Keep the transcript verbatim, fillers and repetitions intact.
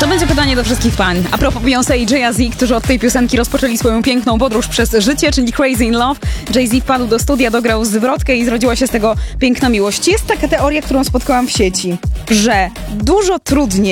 To będzie pytanie do wszystkich pań. A propos Beyoncé i Jay-Z, którzy od tej piosenki rozpoczęli swoją piękną podróż przez życie, czyli Crazy in Love. Jay-Z wpadł do studia, dograł zwrotkę i zrodziła się z tego piękna miłość. Jest taka teoria, którą spotkałam w sieci, że dużo trudniej